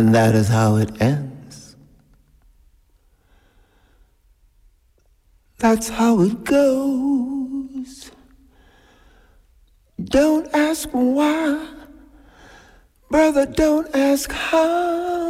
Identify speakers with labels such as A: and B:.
A: and that is how it ends. That's how it goes. Don't ask why, brother, don't ask how.